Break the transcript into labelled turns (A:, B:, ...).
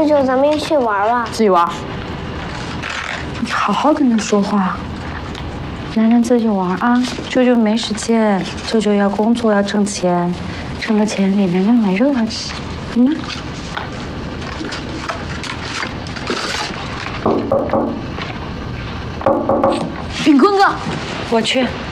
A: 舅舅，咱们一起玩吧。
B: 自己玩。你好好跟他说话，楠楠自己玩啊。舅舅没时间，舅舅要工作，要挣钱，挣了钱给楠楠买肉吃。嗯。炳坤哥，我去。